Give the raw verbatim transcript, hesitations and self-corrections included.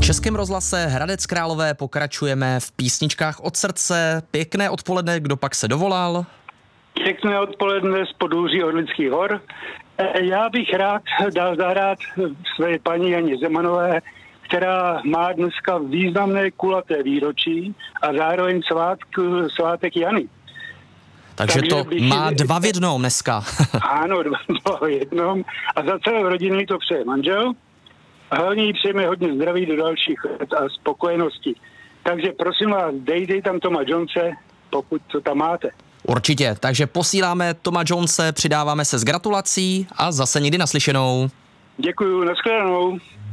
Českém rozhlase Hradec Králové pokračujeme v písničkách od srdce. Pěkné odpoledne, kdo pak se dovolal? Pěkné odpoledne z Podhůří Orlických hor. Já bych rád dal zahrát své paní Janě Zemanové, která má dneska významné kulaté výročí a zároveň svátk, svátek Jany. Takže, Takže to bych... má dva v jednom dneska. Ano, dva, dva v jednom. A za celou rodinu to přeje manžel. A hlavně jí přejeme hodně zdraví do dalších let a spokojenosti. Takže prosím vás, dejte tam Toma Jonese, pokud to tam máte. Určitě, takže posíláme Toma Jonese, přidáváme se s gratulací a zase někdy naslyšenou. Děkuju, nashledanou.